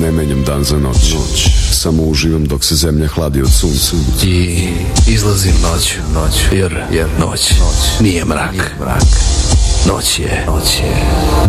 ne menjam dan za noć. Samo uživam dok se zemlja hladi od sunca. I izlazim noć, jer noć nije mrak. Noć je